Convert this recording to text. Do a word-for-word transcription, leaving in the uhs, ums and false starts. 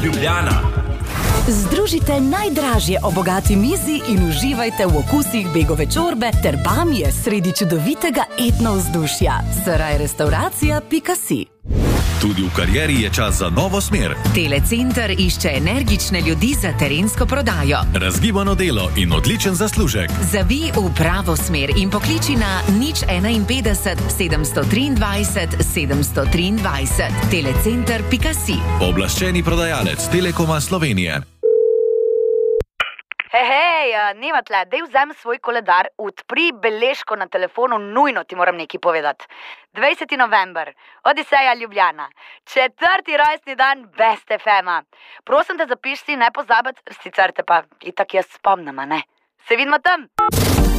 Ljubljana. Združite najdražje o bogati mizi in uživajte v okusih begove čorbe ter bamije sredi čudovitega etno vzdušja. Saraj restauracija pika si. Tudi v karieri je čas za novo smer. Telecenter išče energične ljudi za terensko prodajo. Razgibano delo in odličen zaslužek. Zavij v pravo smer in pokliči na nič enainpetdeset sedemsto triindvajset sedemsto triindvajset. Telecenter pika si. Pooblaščeni prodajalec Telekoma Slovenije. Hej, hej, nima tle, dej vzem svoj koledar, odpri beležko na telefonu, nujno ti moram nekaj povedati. dvajseti november, Odiseja Ljubljana, četrti rojstni dan Best ef ema. Prosim te zapiši si, ne pozabiti, sicer te pa itak jaz spomnim, a ne? Se vidimo tam!